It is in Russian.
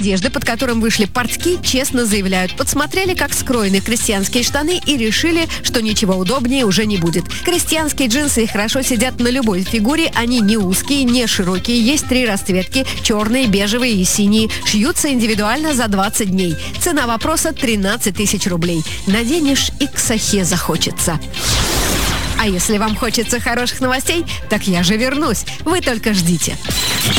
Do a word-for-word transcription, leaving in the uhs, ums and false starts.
одежды, под которым вышли портки, честно заявляют, подсмотрели, как скроены крестьянские штаны и решили, что ничего удобнее уже не будет. Крестьянские джинсы хорошо сидят на любой фигуре, они не узкие, не широкие, есть три расцветки – черные, бежевые и синие. Шьются индивидуально за двадцать дней. Цена вопроса – тринадцать тысяч рублей. Наденешь и к сахе захочется. А если вам хочется хороших новостей, так я же вернусь. Вы только ждите.